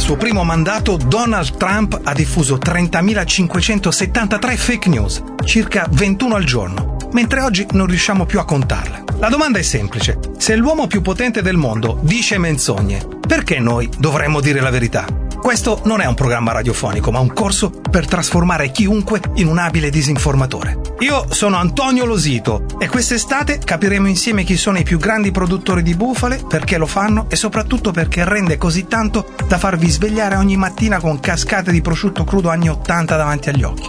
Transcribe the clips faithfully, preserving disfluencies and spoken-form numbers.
suo primo mandato Donald Trump ha diffuso trentamilacinquecentosettantatré fake news, circa ventuno al giorno, mentre oggi non riusciamo più a contarle. La domanda è semplice: se l'uomo più potente del mondo dice menzogne, perché noi dovremmo dire la verità? Questo non è un programma radiofonico, ma un corso per trasformare chiunque in un abile disinformatore. Io sono Antonio Losito e quest'estate capiremo insieme chi sono i più grandi produttori di bufale, perché lo fanno e soprattutto perché rende così tanto da farvi svegliare ogni mattina con cascate di prosciutto crudo anni ottanta davanti agli occhi.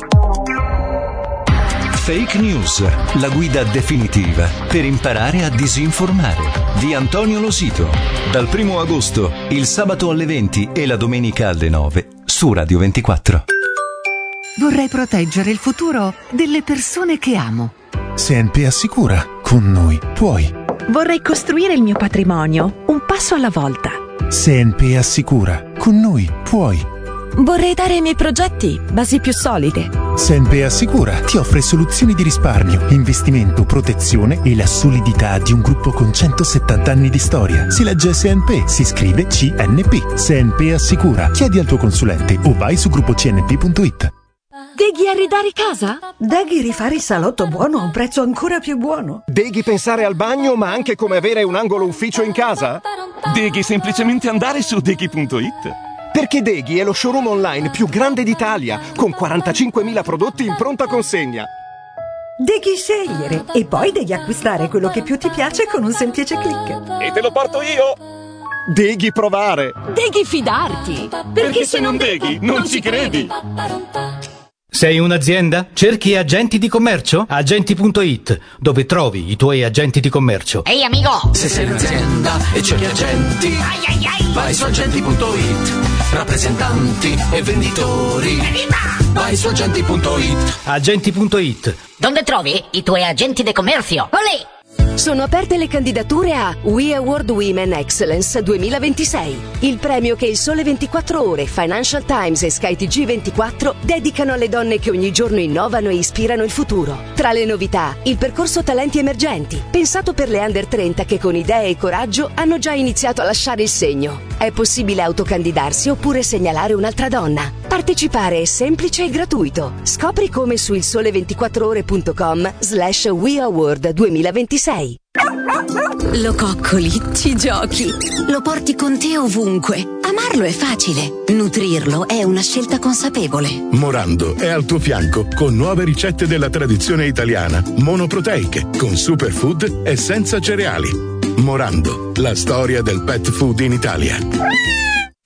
Fake News, la guida definitiva per imparare a disinformare, di Antonio Losito, dal primo agosto, il sabato alle venti e la domenica alle nove, su Radio ventiquattro. Vorrei proteggere il futuro delle persone che amo. S N P assicura, con noi puoi. Vorrei costruire il mio patrimonio, un passo alla volta. S N P assicura, con noi puoi. Vorrei dare ai miei progetti basi più solide. S N P Assicura ti offre soluzioni di risparmio, investimento, protezione e la solidità di un gruppo con centosettanta anni di storia. Si legge S N P, si scrive C N P. S N P Assicura. Chiedi al tuo consulente o vai su gruppo c n p punto i t. Deghi arredare casa? Deghi rifare il salotto buono a un prezzo ancora più buono. Deghi pensare al bagno ma anche come avere un angolo ufficio in casa? Deghi semplicemente andare su deghi punto i t. Perché Deghi è lo showroom online più grande d'Italia, con quarantacinquemila prodotti in pronta consegna. Devi scegliere e poi devi acquistare quello che più ti piace con un semplice click. E te lo porto io! Deghi provare! Deghi fidarti! Perché, Perché se non deghi, non ci credi! Sei un'azienda? Cerchi agenti di commercio? Agenti punto i t, dove trovi i tuoi agenti di commercio. Ehi amico! Se sei un'azienda e cerchi agenti, ai ai ai. vai su agenti punto i t. Rappresentanti e venditori, Evviva! vai su agenti punto i t. Agenti punto i t. Dove trovi i tuoi agenti di commercio? Olè! Sono aperte le candidature a We Award Women Excellence duemilaventisei, il premio che il Sole ventiquattro Ore, Financial Times e Sky T G ventiquattro dedicano alle donne che ogni giorno innovano e ispirano il futuro. Tra le novità, il percorso Talenti Emergenti, pensato per le under trenta che con idee e coraggio hanno già iniziato a lasciare il segno. È possibile autocandidarsi oppure segnalare un'altra donna. Partecipare è semplice e gratuito. Scopri come su il sole ventiquattro ore punto com slash We Award duemilaventisei. Lo coccoli, ci giochi, lo porti con te ovunque. Amarlo è facile, nutrirlo è una scelta consapevole. Morando è al tuo fianco con nuove ricette della tradizione italiana, monoproteiche, con superfood e senza cereali. Morando, la storia del pet food in Italia.